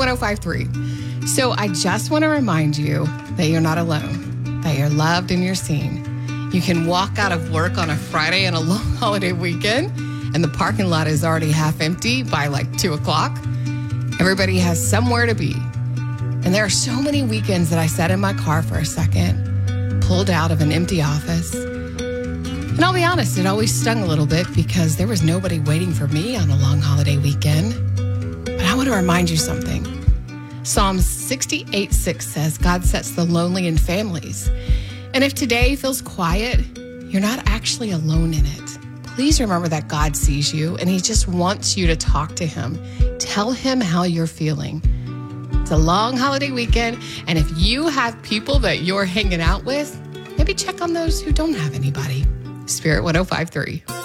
1053. So I just want to remind you that you're not alone, that you're loved and you're seen. You can walk out of work on a Friday and a long holiday weekend, and the parking lot is already half empty by like 2 o'clock. Everybody has somewhere to be. And there are so many weekends that I sat in my car for a second, pulled out of an empty office. And I'll be honest, it always stung a little bit because there was nobody waiting for me on a long holiday weekend. But I want to remind you something. Psalm 68:6 says, God sets the lonely in families. And if today feels quiet, you're not actually alone in it. Please remember that God sees you and he just wants you to talk to him. Tell him how you're feeling. It's a long holiday weekend, and if you have people that you're hanging out with, maybe check on those who don't have anybody. Spirit 1053.